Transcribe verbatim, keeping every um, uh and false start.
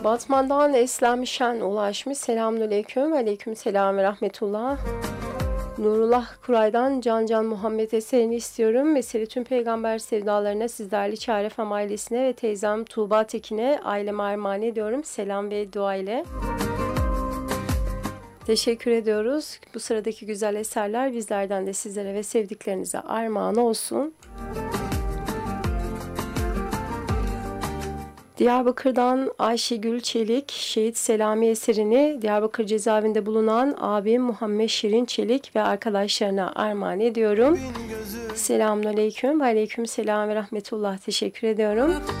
Batman'dan Eslem Şen ulaşmış. Selamünaleyküm. Aleyküm selam ve rahmetullah. Nurullah Kuray'dan Can Can Muhammed eserini istiyorum. Mesele tüm peygamber sevdalarına, sizlerle Çarefem ailesine ve teyzem Tuğba Tekin'e aileme armağan ediyorum. Selam ve dua ile. Teşekkür ediyoruz. Bu sıradaki güzel eserler bizlerden de sizlere ve sevdiklerinize armağan olsun. Diyarbakır'dan Ayşegül Çelik, Şehit Selami eserini Diyarbakır cezaevinde bulunan abim Muhammed Şirin Çelik ve arkadaşlarına armağan ediyorum. Selamünaleyküm ve aleyküm selam ve rahmetullah. Teşekkür ediyorum.